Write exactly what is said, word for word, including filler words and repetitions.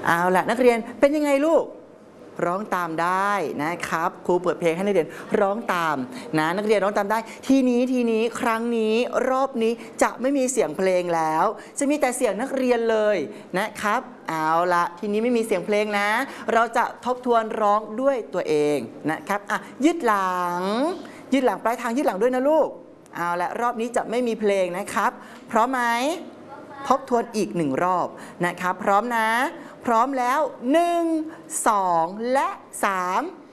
เอาละนักเรียนเป็นยังไงลูกร้องตามได้นะครับครูเปิดเพลงให้นักเรียนร้องตามนะนักเรียนร้องตามได้ทีนี้ทีนี้ครั้งนี้รอบนี้จะไม่มีเสียงเพลงแล้วจะมีแต่เสียงนักเรียนเลยนะครับเอาละทีนี้ไม่มีเสียงเพลงนะเราจะทบทวนร้องด้วยตัวเองนะครับอ่ะยืดหลังยืดหลังปลายทางยืดหลังด้วยนะลูกเอาละรอบนี้จะไม่มีเพลงนะครับพร้อมไหมทบทวนอีกหนึ่งรอบนะครับพร้อมนะพร้อมแล้วหนึ่ง สองและสาม